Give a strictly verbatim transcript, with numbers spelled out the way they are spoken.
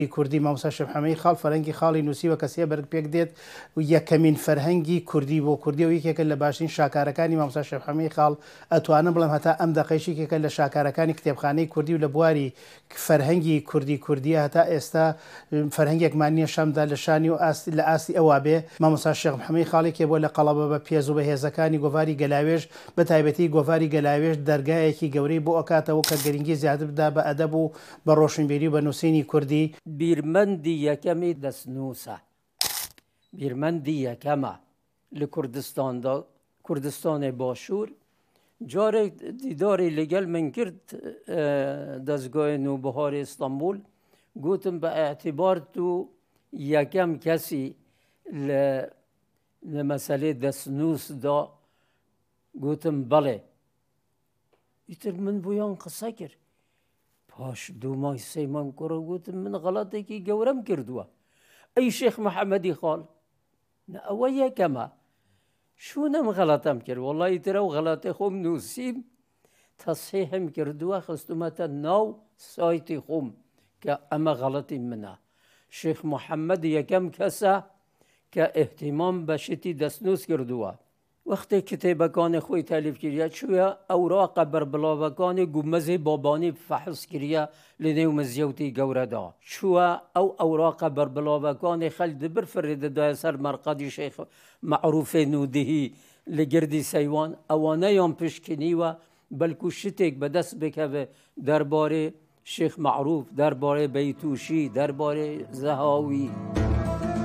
کوردی مامۆستا شێخ محەممەدی خاڵ فەرەنگی خاڵی نووسیوە کەسیە بەرگ پێک دێت و یەکەمین فەرهەنگی کوردی بۆ کوردی و یەکێکە لە باشترین شاکارەکانی مامۆستا شێخ محەممەدی خاڵ ئەتوانم بڵێم هەتا ئەم دەقەیشێکێکە لە شاکارەکانی کتێبخانەی کوردی و لە بواری فەرهەنگی کوردی کوردیە هەتا ئێستا فەرهەنگێکمان نییە شەمدا لە شانی و لە ئاستی ئەوا بێ مامۆستا شێخ محەممەدی خاڵێکێ بۆ لە قەڵەبە بە پێز و بەهێزەکانی گۆڤاری گەلاوێژ بە تایبەتی گۆڤاری گەلاوێژ دەرگایەکی گەورەی بۆ ئەکاتەوە کە گەرنگی زیاتر بدا بە ئەدەب و بە ڕۆشنبیری و بە نووسینی کوردی. بیرمەندی یەکەمی دەستنووسە، بیرمەندی یەکەمە لە کوردستاندا، کوردستانی باشوور. جارێک دیداری لەگەل من کرد دەستگای نوبەهاری ئیستانبول، گوتم بە ئەعتیبار تو یەکەم کەسی لە مەسەلەی دەستنووسدا، گوتم بەڵێ. ئیتر من بۆیان قسە کرد. پاش دوو مای سێ مانگ کوڕە گوتم من غەڵەتێکی گەورەم کردووە. ئەی شێخ محەممەدی خاڵ، ئەوە یەکەمە. شوونەم غەڵەتەم کرد، وەڵڵی ترە و غەڵەتی خۆم نووسیم، تەسحیحم کردووە، خستومەتە ناو سایتی خۆم کە ئەمە غەڵەتی منە. شێخ محەممەد یەکەم کەسە کە ئێحتیمام بە شتی دەستنووس کردووە. وەختێ کتێبەکانی خۆی تالیف کردە چوویە ئەوراقە بەربڵاوەکانی گومەزی بابانی فەحس کردە لە نێو مزیەوتی گەورەدا. چووە ئەو ئەوراقە بەربڵاوەکانی خەل دبر فرێدەدایە سەر مەرقەدی شێخ مەعروفی نودهی لە گردی سەیوان، ئەوانەیان پشکنیوە بەلکو شتێک بەدەست بکەوێ دەربارەی شێخ مەعروف، دەربارەی بەیتوشی، دەربارەی زەهاوی.